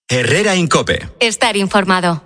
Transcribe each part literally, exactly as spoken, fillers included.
Herrera Incope. Estar informado.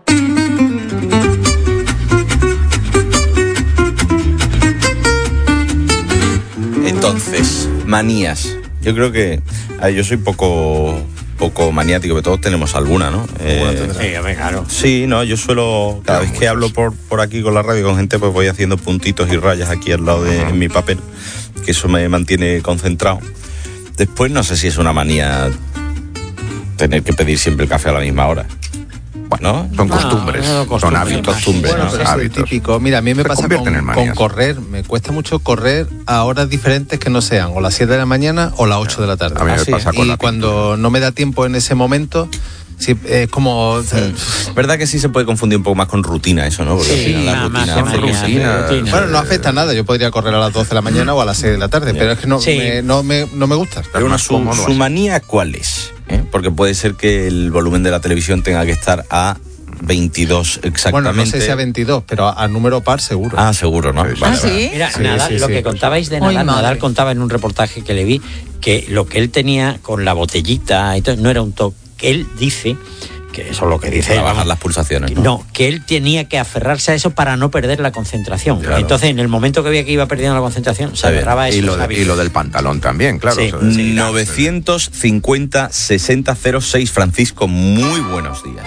Entonces, manías. Yo creo que... A ver, yo soy poco... poco maniático, pero todos tenemos alguna, ¿no? Eh, sí, a ver, claro. Sí, no, yo suelo, cada vez que hablo por, por aquí con la radio con gente, pues voy haciendo puntitos y rayas aquí al lado de en mi papel, que eso me mantiene concentrado. Después no sé si es una manía tener que pedir siempre el café a la misma hora. Bueno, son costumbres, no, no, no, son hábitos. Costumbres, bueno, ¿no? pero Hábitos. es típico. Mira, a mí me Se pasa convierten con, en manías. con correr. Me cuesta mucho correr a horas diferentes que no sean o las siete de la mañana o las ocho de la tarde. A mí me Así pasa es. con Y la cuando no me da tiempo en ese momento, sí, es como... o sea, ¿Verdad que sí se puede confundir un poco más con rutina eso, no? Porque Sí, al final la nada más rutina... que pues, mañana, rutina. rutina. bueno, no afecta nada. Yo podría correr a las doce de la mañana o a las seis de la tarde, pero es que no, Sí. me, no, me, no me gusta. Pero una, más su, cómodo su así. manía, ¿cuál es? ¿Eh? Porque puede ser que el volumen de la televisión tenga que estar a veintidós exactamente. Bueno, no sé si a veintidós, pero a, a número par seguro. Ah, seguro, ¿no? Sí, sí. Vale, ¿Ah, vale. sí? Mira, Sí, Nadal, sí, lo sí. que contabais de Ay, Nadal, madre. Nadal contaba en un reportaje que le vi que lo que él tenía con la botellita y todo, no era un toque. Él dice, que eso es lo que dice Para él, bajar vamos, las pulsaciones, ¿no? no, que él tenía que aferrarse a eso para no perder la concentración. Claro. Entonces, en el momento que veía que iba perdiendo la concentración, se bien. agarraba a Y esos lo, de- hábitos. y lo del pantalón también, claro. Sí. Eso de- Sí. novecientos cincuenta sesenta cero seis. Francisco, muy buenos días.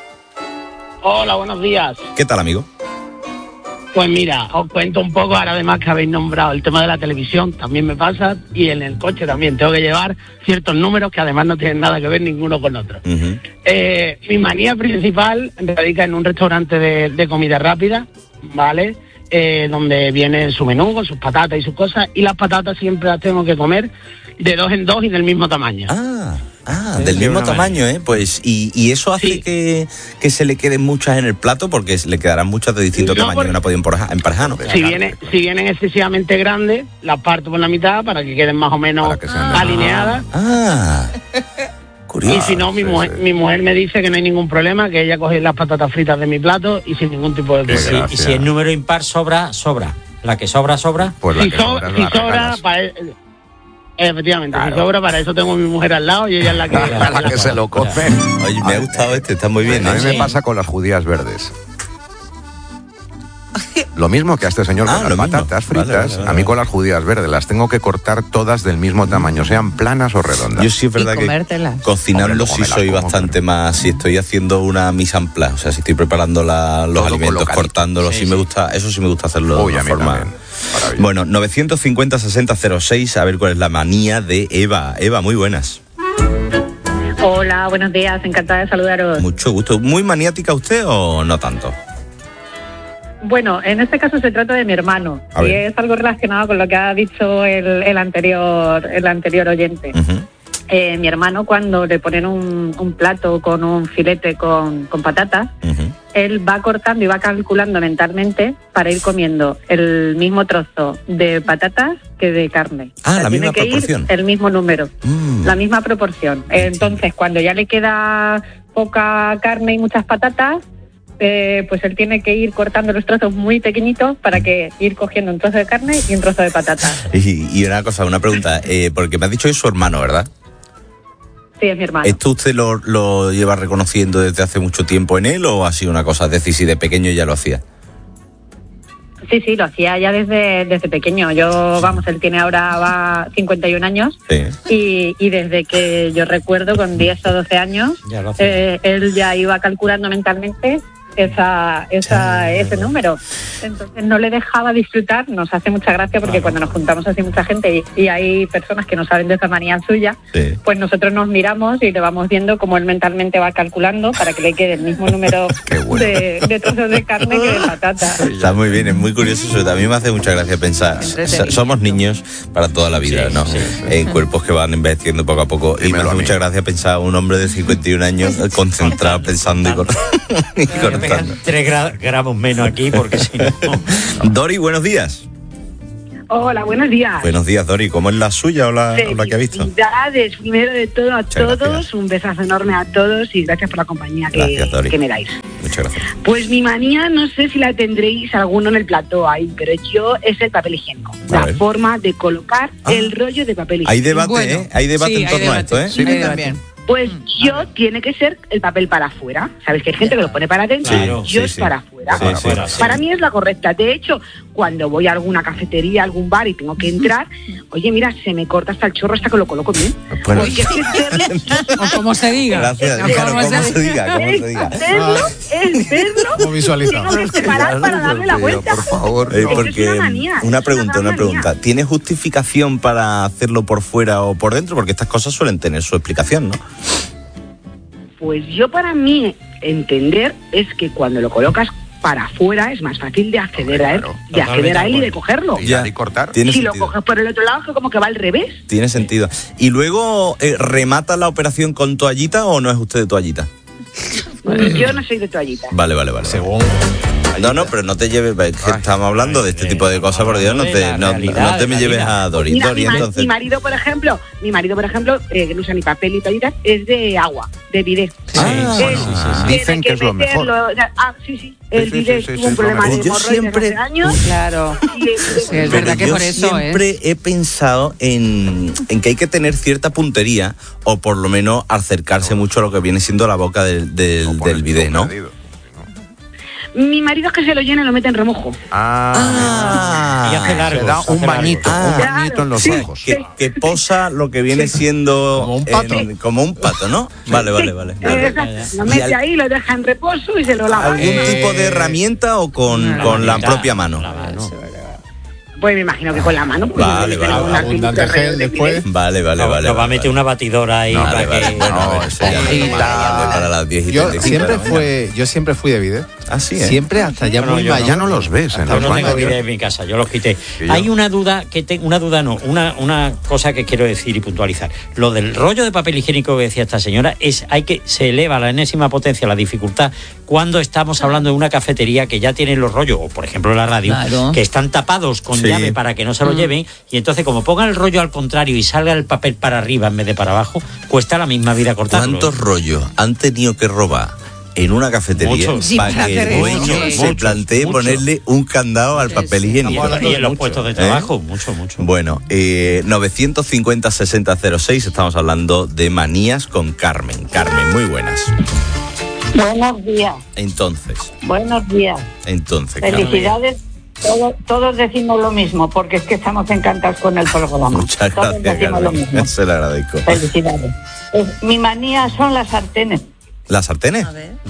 Hola, buenos días. ¿Qué tal, amigo? Pues mira, os cuento un poco, ahora además que habéis nombrado el tema de la televisión, también me pasa, y en el coche también tengo que llevar ciertos números que además no tienen nada que ver ninguno con otro. Uh-huh. Eh, mi manía principal radica en un restaurante de, de comida rápida, ¿vale? Eh, donde viene su menú con sus patatas y sus cosas, y las patatas siempre las tengo que comer de dos en dos y del mismo tamaño. Ah, ah Sí, del sí, mismo una tamaño, ¿eh? Pues, y, y eso hace Sí. que, que se le queden muchas en el plato, porque le quedarán muchas de distinto No, tamaño porque- que no pueden emparejar, ¿no? Si, viene, si vienen excesivamente grandes, las parto por la mitad para que queden más o menos Para que sean de- alineadas. Ah, curioso. Y si no, mi, sí, mujer, sí. mi mujer me dice que no hay ningún problema, que ella coge las patatas fritas de mi plato y sin ningún tipo de Qué problema. gracia. Y si el número impar sobra, sobra. La que sobra, sobra. Pues la Si, que so- sobra, si la sobra, regalas. para e- efectivamente, Claro. si sobra, para eso tengo a mi mujer al lado y ella es la que... la que se lo come. Oye, me ha gustado este, está muy bien. A mí ¿eh? me Sí. pasa con las judías verdes. Lo mismo que a este señor Ah, con lo las mismo. patatas Vale, fritas, vale, vale, a mí vale. con las judías verdes las tengo que cortar todas del mismo tamaño, sean planas o redondas. Yo sí es verdad Y que comértelas. cocinarlo Hombre, luego sí me las soy como, bastante pero- más, si estoy haciendo una mise en place, o sea, si estoy preparando la- los Todo alimentos, colocadito. cortándolos, sí, Sí, me sí. gusta, eso sí me gusta hacerlo Uy, de a una mí forma. también. Maravilla. Bueno, novecientos cincuenta sesenta cero seis, a ver cuál es la manía de Eva. Eva, muy buenas. Hola, buenos días, encantada de saludaros. Mucho gusto. ¿Muy maniática usted o no tanto? Bueno, en este caso se trata de mi hermano A y ver. es algo relacionado con lo que ha dicho el, el anterior el anterior oyente. Ujú. Eh, mi hermano, cuando le ponen un, un plato con un filete con, con patatas, Ujú. él va cortando y va calculando mentalmente para ir comiendo el mismo trozo de patatas que de carne. Ah, la tiene misma que ir proporción. el mismo número. Mm. La misma proporción. Entonces, cuando ya le queda poca carne y muchas patatas, eh, pues él tiene que ir cortando los trozos muy pequeñitos para que ir cogiendo un trozo de carne y un trozo de patata. Y, y una cosa, una pregunta, eh, porque me has dicho que es su hermano, ¿verdad? Sí, es mi hermano. ¿Esto usted lo, lo lleva reconociendo desde hace mucho tiempo en él o ha sido una cosa? Es decir, si de pequeño ya lo hacía. Sí, sí, lo hacía ya desde, desde pequeño. Yo, vamos, él tiene ahora va cincuenta y un años Sí. y, y desde que yo recuerdo, con diez o doce años, Ya lo hacía. eh, él ya iba calculando mentalmente esa, esa, ese número. Entonces no le dejaba disfrutar, nos hace mucha gracia porque Claro. cuando nos juntamos así mucha gente y, y hay personas que no saben de esa manía suya, Sí. pues nosotros nos miramos y le vamos viendo cómo él mentalmente va calculando para que le quede el mismo número Qué bueno. de, de trozos de carne que de patata. Está muy bien, es muy curioso eso. También me hace mucha gracia pensar, Entretenido. somos niños para toda la vida, Sí, ¿no? sí, En cuerpos que van envejeciendo poco a poco. Y me Dímelo hace a mí. mucha gracia pensar un hombre de cincuenta y un años eh, concentrado pensando y, cor- y cortando. Tres gra- gramos menos aquí porque si no... Dori, buenos días. Hola, buenos días. Buenos días, Dori. ¿Cómo es la suya o la, o la que ha visto? Felicidades, primero de todo a Muchas todos, gracias. un besazo enorme a todos y gracias por la compañía que, Gracias, Dori. que me dais. Muchas gracias. Pues mi manía, no sé si la tendréis alguno en el plató ahí, pero yo es el papel higiénico. A La ver. forma de colocar Ah. el rollo de papel higiénico. Hay debate, Bueno, ¿eh? Hay debate sí, en hay torno a debate. esto, ¿eh? Sí, Dime hay también. debate. Pues yo tiene que ser el papel para afuera. ¿Sabes? Que hay gente que lo pone para adentro Claro, y yo sí, es sí. para afuera. Sí, sí, para, sí. para mí es la correcta. De hecho, cuando voy a alguna cafetería, algún bar y tengo que entrar, oye, mira, se me corta hasta el chorro hasta que lo coloco bien. Bueno. Porque es que verlo, O como se diga. Gracias, O claro, como como se se diga, como se diga. es verlo, es verlo, Como visualizado. tengo que separar para darle la vuelta. Por favor. Eh, Es que porque es una manía, una es pregunta, una una gran pregunta. manía. ¿Tiene justificación para hacerlo por fuera o por dentro? Porque estas cosas suelen tener su explicación, ¿no? Pues yo para mí entender es que cuando lo colocas para afuera es más fácil de acceder a él, Claro, de acceder a él y de cogerlo. Y ya, y cortar. Tiene Si lo sentido. coges por el otro lado, es como que va al revés. Tiene sentido. ¿Y luego eh, remata la operación con toallita o no es usted de toallita? Yo no soy de toallita. Vale, vale, vale. Según. No, no, pero no te lleves, es que Ay, estamos hablando de este tipo de cosas, por Dios, no te, no, no te me lleves a Dori. Mira, Dori, mi, ma- entonces. mi marido, por ejemplo, mi marido, por ejemplo, eh, que no usa ni papel ni toallitas, es de agua, de bidet. Ah, Él bueno, sí, sí, sí. tiene Dicen que es lo mejor. meterlo, o sea, ah, sí, sí. El Sí, sí, bidet sí, sí, tuvo sí, un es problema lo de mejor. Yo hemorroides siempre- hace años. Claro. y el- Sí, es Pero verdad que yo por eso, siempre ¿eh? he pensado en, en que hay que tener cierta puntería o por lo menos acercarse mucho a lo que viene siendo la boca del, del, O poner del bidet, ¿no? perdido. Mi marido es que se lo llena y lo mete en remojo. Ah, Y hace largos, se da hace un bañito, largos. un Ah, bañito en los sí. ojos. Que, que posa lo que viene siendo Como un pato. en- como un pato, ¿no? Vale, vale, vale. Eh, vale. exacto. Lo Y mete al- ahí, lo deja en reposo y se lo lava. ¿Algún Eh, tipo de herramienta o con, La con la manita, propia mano? la mano. Pues me imagino que con la mano. Pues Vale, yo le vale, tengo un vale. Abundante artículo gel de después. bidet. Vale, vale, Lo- vale. lo va a vale, meter una batidora ahí vale, para vale. que... Bueno, No, eso ya lo esponjita. para, para las viejitas. Yo de siempre Quintana. fue, yo siempre fui de bidet. Ah, sí, ¿eh? Siempre hasta ya Bueno, muy yo no. mayor. Ya no los ves en Yo los no tengo baños. bidet en mi casa, yo los quité. Y yo. Hay una duda que te, una duda no, una, una cosa que quiero decir y puntualizar. Lo del rollo de papel higiénico que decía esta señora es hay que se eleva a la enésima potencia la dificultad cuando estamos hablando de una cafetería que ya tiene los rollos, o por ejemplo la radio, Claro. que están tapados con Sí. llave para que no se lo lleven, y entonces como pongan el rollo al contrario y salga el papel para arriba en vez de para abajo, cuesta la misma vida cortarlo. ¿Cuántos rollos han tenido que robar en una cafetería Muchos. Sí, para para que el hacer eso, dueño sí. se Muchos, plantee muchos. ponerle un candado al papel sí. Y, higiénico? Estamos hablando y en los mucho. puestos de ¿Eh? trabajo, mucho, mucho. Bueno, eh, novecientos cincuenta sesenta cero seis, estamos hablando de manías con Carmen. Carmen, muy buenas. Buenos días, Entonces, buenos días. entonces, Carmen, Felicidades. Todo- todos decimos lo mismo, porque es que estamos encantados con el programa. muchas Todos gracias, decimos lo mismo. Carmen. Se lo agradezco. Felicidades. Pues, mi manía son las sartenes. ¿Las sartenes?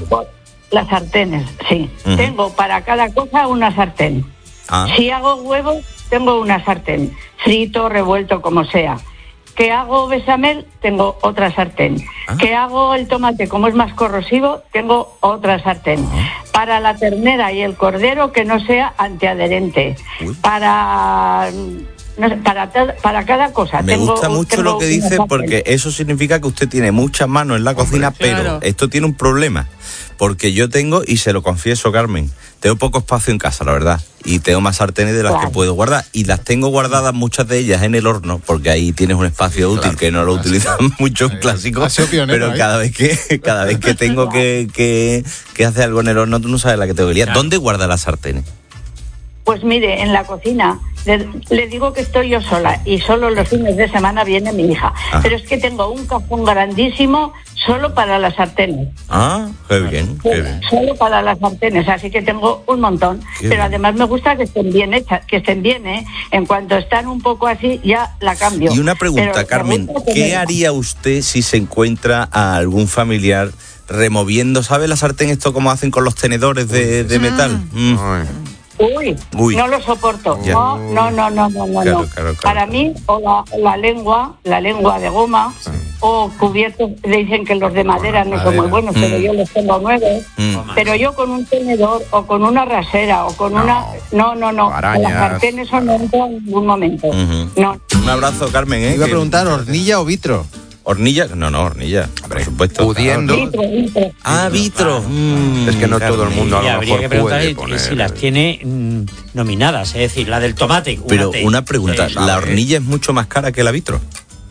Las sartenes, sí. Ujú. Tengo para cada cosa una sartén. Ah, Si hago huevos, tengo una sartén. Frito, revuelto, como sea. Que hago bechamel, tengo otra sartén. Ah. Que hago el tomate, como es más corrosivo, tengo otra sartén. Ah. Para la ternera y el cordero, que no sea antiadherente. Uy. Para... no sé, para, ta- para cada cosa. me tengo- gusta mucho tengo lo que una dice sartén. porque eso significa que usted tiene muchas manos en la cocina, pero claro. esto tiene un problema. Porque yo tengo, y se lo confieso, Carmen, tengo poco espacio en casa, la verdad. Y tengo más sartenes de las Claro. que puedo guardar. Y las tengo guardadas, muchas de ellas, en el horno, porque ahí tienes un espacio útil que no lo utilizan mucho en clásicos. Ha sido pionero Pero ahí. cada vez que cada vez que tengo que, que, que hacer algo en el horno, tú no sabes la que tengo que liar. Claro. ¿Dónde guarda las sartenes? Pues mire, en la cocina, le, le digo que estoy yo sola y solo los fines de semana viene mi hija. Ah. Pero es que tengo un cajón grandísimo solo para las sartenes. Ah, qué bien, qué bien. Solo para las sartenes, así que tengo un montón. Qué Pero bien. además me gusta que estén bien hechas, que estén bien, ¿eh? En cuanto están un poco así, ya la cambio. Y una pregunta, Pero me Carmen, gusta ¿qué tener- haría usted si se encuentra a algún familiar removiendo, ¿sabe la sartén esto como hacen con los tenedores de, de metal? Mm. Ay, Uy, Uy. no lo soporto. Ya. No, no, no, no, no, no. Claro, no. claro, claro, Para claro. mí, o la, la lengua, la lengua de goma, o cubiertos, dicen que los de madera no son muy madera. buenos, pero Mm. yo los tengo nuevos. Mm. Pero yo con un tenedor o con una rasera o con No. una... No, no, no. Arañas. Las sartenes no entran en ningún momento. Ujú. No. Un abrazo, Carmen. ¿eh? Iba a Que- preguntar, ¿hornilla o vitro? ¿Hornilla? No, no, hornilla, por supuesto. pudiendo. Vitro, vitro. Ah, vitro. Mm, Es que no todo el mundo a Y lo habría mejor que preguntar puede si- poner. si las tiene mm, nominadas, es decir, la del tomate. Pero T. una pregunta, Sí, ¿la hornilla es mucho más cara que la vitro?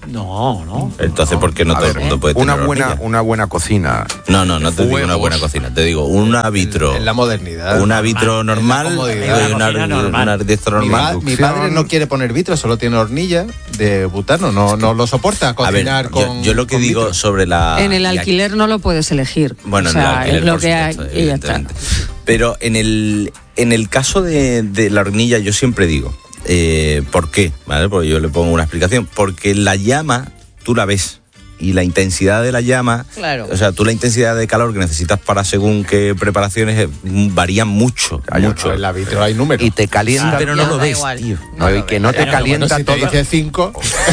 No, no. Entonces, ¿por qué no A todo ver, el mundo puede una tener buena, hornilla? una buena cocina. No, no, no te digo una Fuegos. buena cocina. Te digo una vitro. En la modernidad. Una vitro normal comodidad. y una, Cocina normal. una ardestra Mi, normal. ma- mi padre no quiere poner vitro, solo tiene hornilla de butano, no, no lo soporta A ver, cocinar yo, con yo lo que con digo vitro. sobre la... En el y aquí- alquiler no lo puedes elegir. Bueno, o en el sea, alquiler, es lo por que hay supuesto, y ya está. evidentemente. Pero en el, en el caso de, de la hornilla, yo siempre digo, eh, ¿por qué? ¿Vale? Porque yo le pongo una explicación. Porque la llama, tú la ves. Y la intensidad de la llama, Claro. o sea, tú la intensidad de calor que necesitas para según qué preparaciones eh, varían mucho, mucho. En la vitro hay números. Y te calienta, Sí, pero no Ya, lo da ves, igual. tío. No, y que no te Bueno, calienta Bueno, si te todo. dice cinco,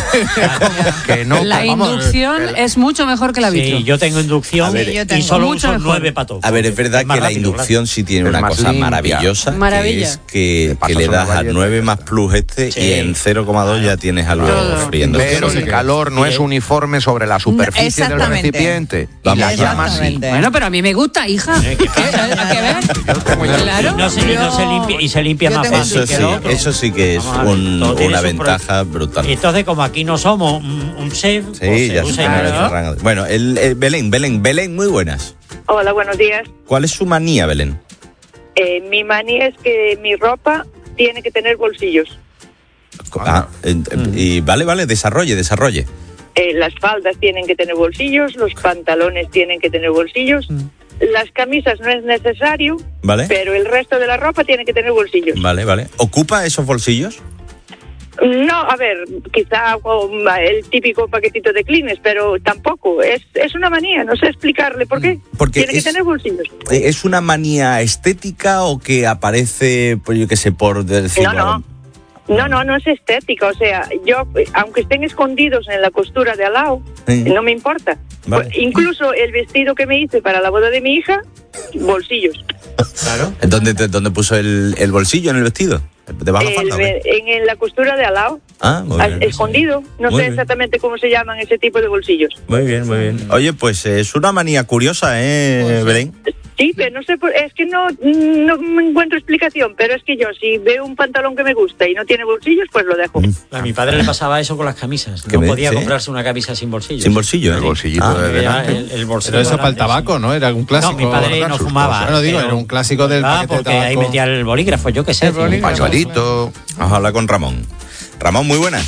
Que no, La vamos, inducción el- es mucho mejor que la vitro. Sí, yo tengo inducción A ver, yo y tengo. solo Mucho uso mejor. nueve patos. A ver, es verdad más que la rápido, inducción sí tiene Es una más cosa limpia. maravillosa, Maravilla. que es que, Te pasas que le una das a galleta. nueve más plus este Sí. y en cero coma dos ya tienes algo Todo. friendo. Pero el calor no es uniforme sobre la superficie del Exactamente. recipiente. Y Vamos, la llama sí. Exactamente. Bueno, pero a mí me gusta, hija. Eh, ¿qué ¿Qué, ¿Qué ves? Y Claro. no se, y no se Yo- limpia, y se limpia yo más tengo fácil Eso que sí, el otro. eso sí que es Vamos a ver, un- todo tiene una su pro- ventaja brutal. Entonces, como aquí no somos un, un chef, Sí, pues se ya usa se y me nada. arranca. Bueno, el, el Belén, Belén, Belén, muy buenas. Hola, buenos días. ¿Cuál es su manía, Belén? Eh, mi manía es que mi ropa tiene que tener bolsillos. Ah, eh, y vale, vale, desarrolle, desarrolle. Eh, las faldas tienen que tener bolsillos, los pantalones tienen que tener bolsillos, las camisas no es necesario, ¿Vale? pero el resto de la ropa tiene que tener bolsillos. Vale, vale. ¿Ocupa esos bolsillos? No, a ver, quizá oh, el típico paquetito de Kleenex, pero tampoco. Es, es una manía, no sé explicarle por qué. Porque tiene es- que tener bolsillos. Eh, ¿Es una manía estética o que aparece, pues yo qué sé, por decirlo? No, no. No, no, no es estética. O sea, yo, eh, aunque estén escondidos en la costura de al lado, Sí. no me importa. Vale. Pues, incluso el vestido que me hice para la boda de mi hija, bolsillos. Claro. ¿Dónde, te- dónde puso el, el bolsillo en el vestido? ¿Debajo de la El falda? o ve- qué? en, en la costura de al lado, Ah, muy al- bien. escondido. No Muy sé bien. exactamente cómo se llaman ese tipo de bolsillos. Muy bien, muy bien. Oye, pues eh, es una manía curiosa, ¿eh, Belén? Sí, pero no sé, por- es que no, no me encuentro explicación, pero es que yo si veo un pantalón que me gusta y no tiene bolsillos, pues lo dejo. A mi padre le pasaba eso con las camisas. ¿Qué No me podía dice? comprarse una camisa sin bolsillos. Sin bolsillo, ¿eh? El bolsillito Ah, de Porque ya delante. el, el bolsillo Pero eso para el grande, tabaco, sí. ¿no? Era un clásico. No, mi padre guardar no sus fumaba. cosas. Bueno, digo, pero- era un clásico del Ah, paquete de porque ahí tabaco. metía el bolígrafo, yo qué sé. El tío. bolígrafo. Pañuelito. Vamos a hablar con Ramón. Ramón, muy buenas.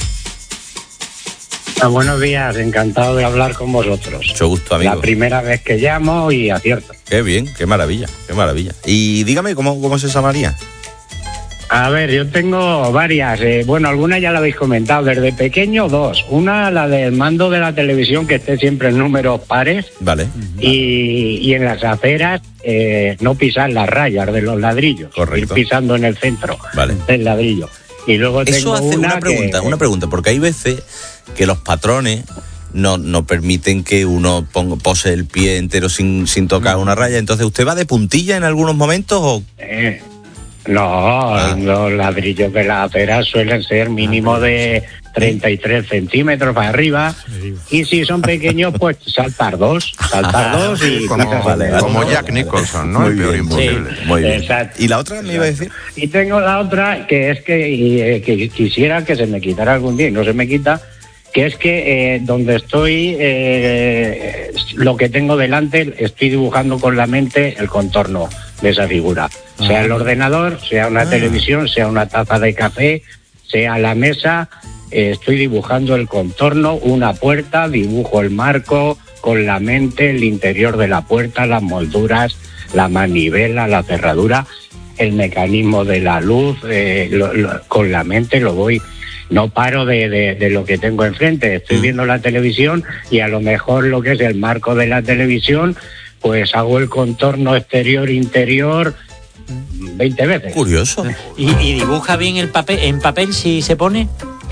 Ah, buenos días, encantado de hablar con vosotros. Mucho gusto, amigo. La primera vez que llamo y acierto. Qué bien, qué maravilla, qué maravilla. Y dígame, ¿cómo, cómo se llamaría? A ver, yo tengo varias. eh, bueno, algunas ya la habéis comentado. Desde pequeño, dos. Una, la del mando de la televisión, que esté siempre en números pares. Vale, Y, y en las aceras, eh, no pisar las rayas de los ladrillos. Correcto. Ir pisando en el centro vale. del ladrillo. Y luego Eso tengo hace una, que- pregunta, una pregunta, porque hay veces que los patrones no, no permiten que uno ponga, pose el pie entero sin, sin tocar una raya. Entonces, ¿usted va de puntilla en algunos momentos o...? Eh, no, Ah. los ladrillos de las aceras suelen ser mínimo de treinta y tres centímetros para arriba. Y si son pequeños, pues saltar dos. Saltar dos y... Como, Vale, vale. como Jack Nicholson, ¿no? Muy El peor bien, muy imposible. bien, muy bien. Exacto. ¿Y la otra me iba a decir? Y tengo la otra, que es que, y, eh, que quisiera que se me quitara algún día y no se me quita, que es que eh, donde estoy, eh, lo que tengo delante, estoy dibujando con la mente el contorno de esa figura. Sea el ordenador, sea una Ah. televisión, sea una taza de café, sea la mesa, eh, estoy dibujando el contorno, una puerta, dibujo el marco con la mente, el interior de la puerta, las molduras, la manivela, la cerradura, el mecanismo de la luz, eh, lo- lo- con la mente lo voy, no paro de, de- de lo que tengo enfrente, estoy viendo la televisión y a lo mejor lo que es el marco de la televisión, pues hago el contorno exterior-interior veinte veces. Curioso. ¿Y, y dibuja bien el papel en papel si se pone?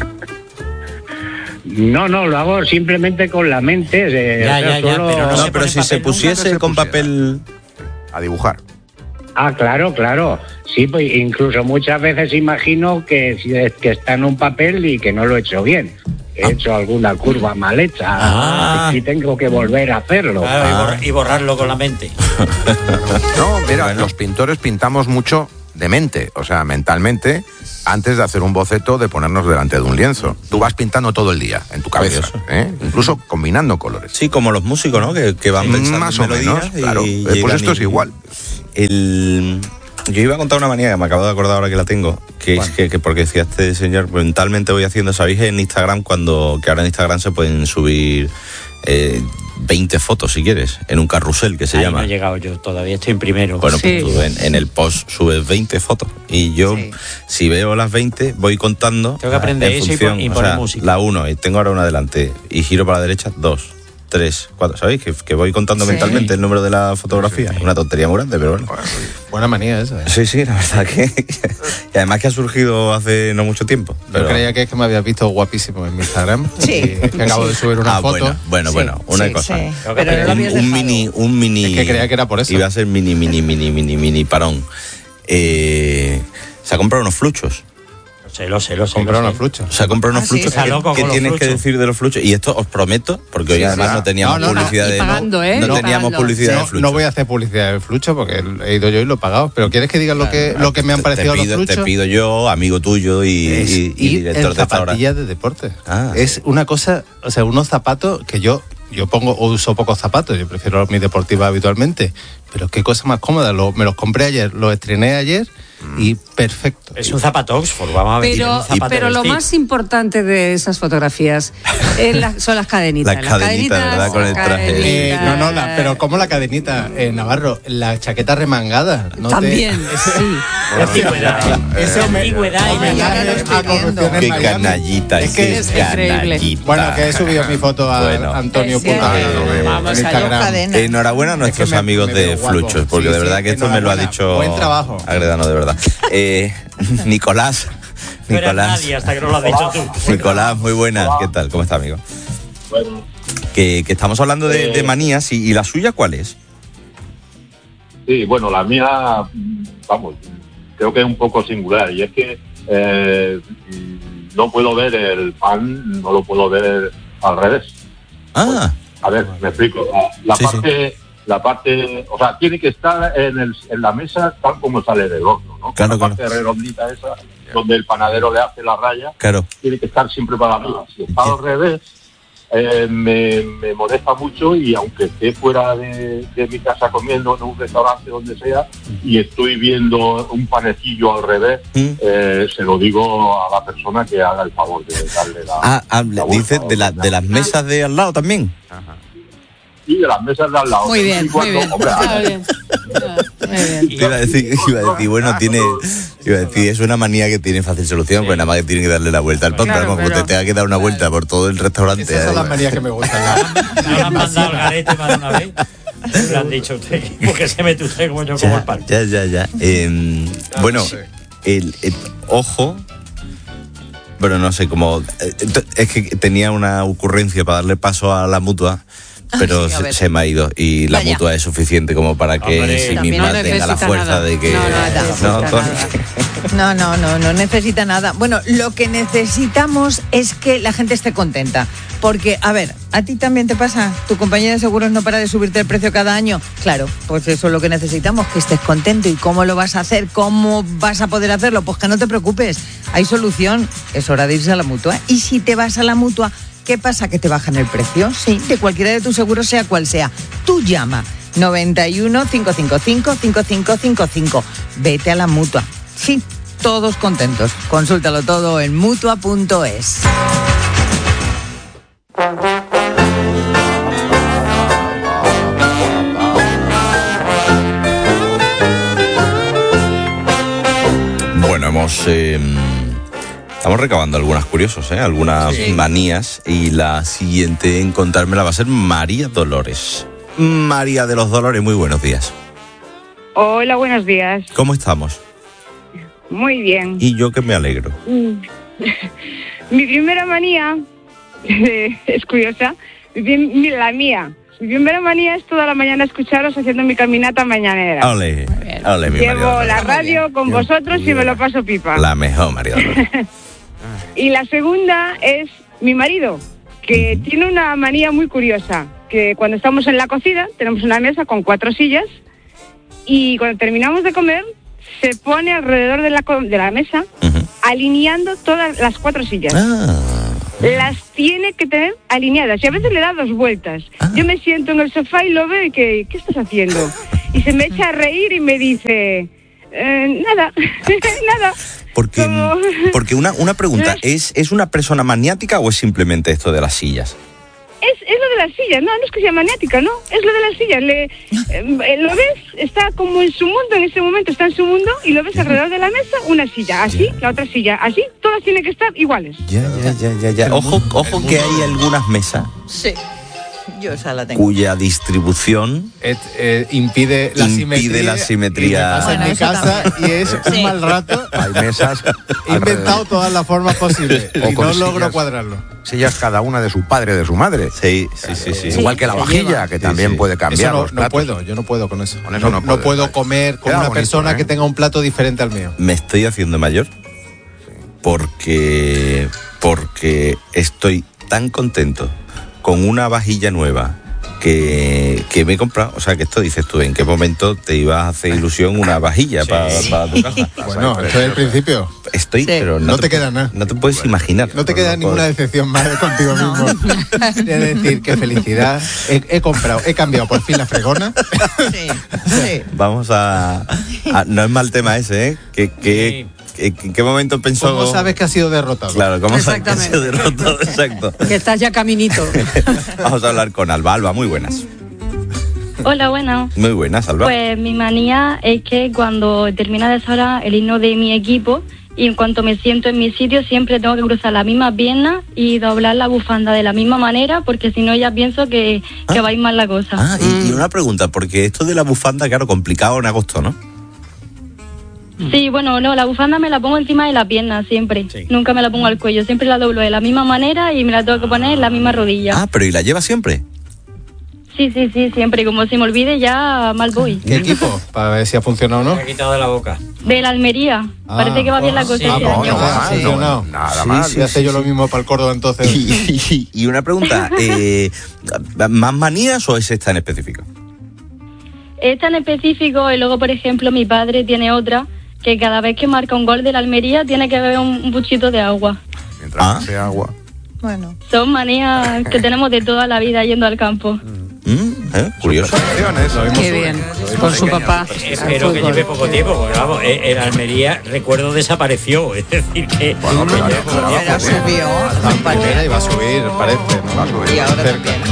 No, no, lo hago simplemente con la mente. eh, Ya, o sea, ya, ya, solo- pero no No, se pero pone si se papel nunca, pusiese no se con pusiera. papel... A dibujar. Ah, claro, claro. Sí, pues incluso muchas veces imagino que, que está en un papel y que no lo he hecho bien. He hecho alguna curva mal hecha Ah. y tengo que volver a hacerlo. Claro, y, borra- y borrarlo con la mente. No, mira, Bueno. los pintores pintamos mucho de mente, o sea, mentalmente, antes de hacer un boceto, de ponernos delante de un lienzo. Tú vas pintando todo el día, en tu cabeza, ¿eh? Incluso combinando colores. Sí, como los músicos, ¿no? Que, que van pensando más en o menos, melodías claro. y Pues llegan esto y- es igual. El... Yo iba a contar una manía que me acabo de acordar ahora que la tengo, que es que, que porque decía este señor, mentalmente voy haciendo, ¿sabéis? En Instagram, cuando que ahora en Instagram se pueden subir eh, veinte fotos, si quieres, en un carrusel que se Ahí llama. no he llegado yo, todavía estoy en primero. Bueno, Sí. pues tú en, en el post subes veinte fotos y yo, si veo las veinte, voy contando. Tengo que aprender en eso y función, pon- y o poner sea, música. La uno, y tengo ahora una delante, y giro para la derecha, dos, tres, cuatro. ¿Sabéis? Que, que voy contando Sí. mentalmente el número de la fotografía. Es una tontería muy grande, pero bueno. Buena manía esa. ¿eh? Sí, sí, la verdad que. Y además que ha surgido hace no mucho tiempo. Pero... Yo creía que es que me habías visto guapísimo en mi Instagram. Sí. Y que acabo de subir una Ah, foto. bueno, bueno, Sí, bueno, una sí, cosa. sí. Pero no lo un, habías un dejado. mini, un mini. Es que creía que era por eso. Iba a ser mini, mini, mini, mini, mini parón. Eh, se ha comprado unos fluchos. Lo sé, lo sé, lo sé. Comprado lo unos sé. fluchos. Se ha comprado unos Ah, sí, fluchos. está ¿Qué, loco qué con los tienes que fluchos. decir de los fluchos? Y esto os prometo, porque hoy Sí, además sí. no teníamos No, no, no. publicidad Y de. pagando, no, ¿eh? no Y teníamos pagando. publicidad de No, fluchos. no voy a hacer publicidad del flucho porque he ido yo y lo he pagado. Pero ¿quieres que diga lo que, lo que me han Te parecido pido, los te fluchos? pido yo, amigo tuyo y, Es y- y ir director en de esta hora. zapatillas de deporte. Ah. Es una cosa, o sea, unos zapatos que yo yo pongo o uso pocos zapatos, yo prefiero mis deportivas habitualmente, pero qué cosa más cómoda, lo- me los compré ayer, los estrené ayer y perfecto. Es un zapato Oxford, vamos a ver. Pero, un zapato pero de lo vestir. más importante de esas fotografías es la- son las cadenitas. Las cadenitas, ¿verdad? Con el traje. Eh, no, no, la- pero como la cadenita, eh, Navarro, la chaqueta remangada. ¿no te- También, sí. La antigüedad. Ese La home- antigüedad y homenaje la- a corrupción en Qué Miami. canallita, Es es que que es canallita. Bueno, que he subido mi foto a Bueno. Antonio Sí, Punta sí. en Vamos, Instagram. Enhorabuena a nuestros Es que me- amigos me de veo guapo. Fluchos, porque Sí, de sí, verdad que esto me lo ha enhorabuena. dicho Buen trabajo. Agredano, de verdad. Eh, Nicolás. No eras Nicolás. nadie hasta que no lo has dicho tú. Nicolás, muy buenas. ¿Qué tal? ¿Cómo está, amigo? Bueno, Que, que estamos hablando de, de manías y, y la suya, ¿cuál es? sí, bueno, la mía, mm, vamos, creo que es un poco singular y es que eh, mm, no puedo ver el pan, no lo puedo ver al revés. Ah. A ver, me explico. La, la Sí, parte, la parte, o sea, tiene que estar en, el, en la mesa tal como sale del horno, ¿no? Claro, la claro. parte redondita esa, donde el panadero le hace la raya, Claro. tiene que estar siempre para arriba. Si está al revés, eh, me, me molesta mucho y aunque esté fuera de, de mi casa comiendo en un restaurante donde sea y estoy viendo un panecillo al revés, eh, se lo digo a la persona que haga el favor de darle la... Ah, ah, la dice vuelta, de, la, de las mesas de al lado también. y de las mesas de al lado. Muy bien, Y cuando- muy bien. hombre, Está bien. Muy bien. Te iba a decir, iba a decir, bueno, tiene, iba a decir, es una manía que tiene fácil solución, pues nada más que tiene que darle la vuelta al pan, Claro, pero como pero- te tenga que dar una vuelta por todo el restaurante. Esas son ahí. las manías que me gustan. ¿No le han mandado al garete más de una vez? Le han dicho usted, porque se mete usted como yo como el pan. Ya, ya, ya. Eh, bueno, el, el- ojo, pero no sé, como eh, es que tenía una ocurrencia para darle paso a la mutua, pero sí, a se, ver. se me ha ido y la Vaya. mutua es suficiente como para que Hombre, sí también misma no tenga la necesita fuerza nada. de que No, no, no, necesita Tony. No, no, no, no necesita nada. Bueno, lo que necesitamos es que la gente esté contenta. Porque, a ver, ¿a ti también te pasa? ¿Tu compañía de seguros no para de subirte el precio cada año? Claro, pues eso es lo que necesitamos, que estés contento. ¿Y cómo lo vas a hacer? ¿Cómo vas a poder hacerlo? Pues que no te preocupes, hay solución. Es hora de irse a la Mutua. Y si te vas a la Mutua, ¿qué pasa? ¿Que te bajan el precio? Sí, de cualquiera de tus seguros, sea cual sea. Tú llama noventa y uno, cincuecientos cincuenta y cinco, cincuenta y cinco cincuenta y cinco. Vete a la Mutua. Sí, todos contentos. Consúltalo todo en mutua punto es. Bueno, hemos eh, estamos recabando algunas curiosos, ¿eh? algunas Sí. manías y la siguiente en contármela va a ser María Dolores. María de los Dolores, muy buenos días. Hola, buenos días. ¿Cómo estamos? Muy bien. Y yo que me alegro. Mm. Mi primera manía eh, es curiosa. Mi prim- mi- La mía. Mi primera manía es toda la mañana escucharos haciendo mi caminata mañanera. Ole, ole, mi María Llevo Dolores. la radio con vosotros y me lo paso pipa. La mejor María Dolores. Y la segunda es mi marido, que tiene una manía muy curiosa, que cuando estamos en la cocina tenemos una mesa con cuatro sillas y cuando terminamos de comer se pone alrededor de la, co- de la mesa, Ujú. alineando todas las cuatro sillas. Ah, Las tiene que tener alineadas y a veces le da dos vueltas. Ah. Yo me siento en el sofá y lo veo y que, ¿qué estás haciendo? Y se me echa a reír y me dice, eh, nada, nada. porque, Como- porque una, una pregunta, ¿es, ¿es una persona maniática o es simplemente esto de las sillas? Es, es lo de las sillas, no, no es que sea maniática, no, es lo de las sillas. Le, eh, lo ves, está como en su mundo, en ese momento está en su mundo y lo ves alrededor de la mesa, una silla, así, la otra silla, así, todas tienen que estar iguales. Ya, ya, ya, ya, ya. Ojo, ojo que hay algunas mesas Sí. Yo esa la tengo. cuya distribución Et- eh, impide la Impide simetría. la simetría. Y me pasa Bueno, en mi eso casa también. y es Sí. un mal rato. Hay mesas. He inventado todas las formas posibles O y con no logro sillas. cuadrarlo. Sillas cada una de su padre o de su madre. Sí, sí, sí, sí. Igual que la se vajilla, lleva. que Sí, también sí. puede cambiar Eso no, los no platos. puedo, yo no puedo con eso. Con eso no, no no puedes, puedo vale. comer con Queda una bonito, persona ¿eh? que tenga un plato diferente al mío. Me estoy haciendo mayor porque porque estoy tan contento con una vajilla nueva que, que me he comprado. O sea, que esto dices tú, ¿en qué momento te ibas a hacer ilusión una vajilla para tu casa? Bueno, esto es el principio. Estoy, Sí. pero no, No te queda nada. No te puedes imaginar. No te queda puedo- ninguna decepción más contigo mismo. Es decir, qué felicidad. He, he comprado, he cambiado por fin la fregona. Sí, sí. Vamos a, a- no es mal tema ese, ¿eh? ¿Qué, qué, qué- ¿En qué momento pensó? ¿Cómo sabes que ha sido derrotado? Claro, ¿cómo sabes que Exactamente. se derrotó? Exacto. Que estás ya caminito. Vamos a hablar con Alba. Alba, muy buenas. Hola, buenas. Muy buenas, Alba. Pues mi manía es que cuando termina de sonar el himno de mi equipo y en cuanto me siento en mi sitio siempre tengo que cruzar la misma pierna y doblar la bufanda de la misma manera porque si no ya pienso que, que va a ir mal la cosa. Ah, y, y una pregunta, porque esto de la bufanda, claro, complicado en agosto, ¿no? Sí, bueno, no, la bufanda me la pongo encima de la pierna siempre. Sí. Nunca me la pongo al cuello, siempre la doblo de la misma manera y me la tengo que poner en la misma rodilla. Ah, pero ¿y la lleva siempre? Sí, sí, sí, siempre. Y como si me olvide ya mal voy. ¿Qué equipo? Para ver si ha funcionado o no. Me ha quitado de la boca. De la Almería. Ah, Parece que va bien la cosa sí. este Ah, año. bueno, ha Sí. funcionado. Nada Sí, mal. sí, Voy a hacer yo lo mismo para el Córdoba entonces. Y, y- y una pregunta, eh, ¿más manías o es esta en específico? Esta en específico, y luego, por ejemplo, mi padre tiene otra, que cada vez que marca un gol de la Almería tiene que beber un, un buchito de agua. Mientras Ah. no sea agua. Bueno. Son manías que tenemos de toda la vida yendo al campo. Mm, ¿eh? Curioso. Supersticiones. Lo mismo Qué sube. bien. Lo mismo Con su pequeño. papá. Espero que lleve poco tiempo, porque vamos, eh, en Almería, recuerdo, desapareció. Es decir, que. Bueno, Sí, claro, ya claro, Ya joder. subió. Hasta en primera iba a subir, parece, ¿no? Va a subir. Y ahora Cerca. también.